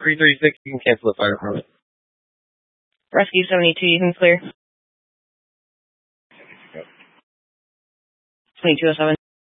336, you can cancel the fire department. Rescue 72, you can clear. 2207.